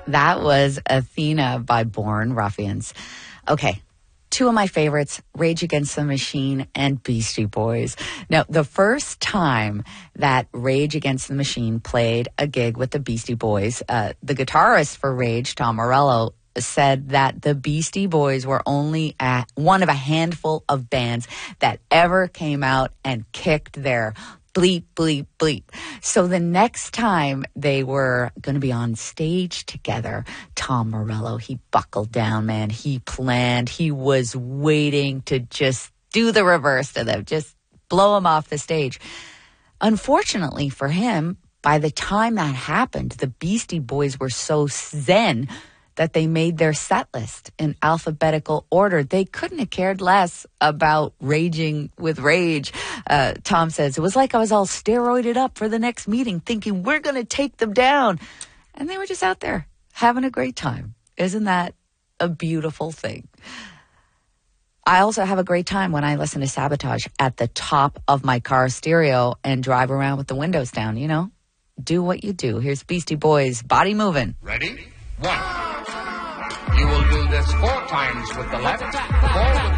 That was Athena by Born Ruffians. Okay. Two of my favorites, Rage Against the Machine and Beastie Boys. Now, the first time that Rage Against the Machine played a gig with the Beastie Boys, the guitarist for Rage, Tom Morello, said that the Beastie Boys were only one of a handful of bands that ever came out and kicked their bleep, bleep, bleep. So the next time they were going to be on stage together, Tom Morello, he buckled down, man. He planned. He was waiting to just do the reverse to them, just blow them off the stage. Unfortunately for him, by the time that happened, the Beastie Boys were so zen that they made their set list in alphabetical order. They couldn't have cared less about raging with Rage. Tom says, it was like I was all steroided up for the next meeting thinking we're going to take them down. And they were just out there having a great time. Isn't that a beautiful thing? I also have a great time when I listen to Sabotage at the top of my car stereo and drive around with the windows down, you know. Do what you do. Here's Beastie Boys, Body Movin'. Ready? 1. You will do this 4 times with the left, 4 with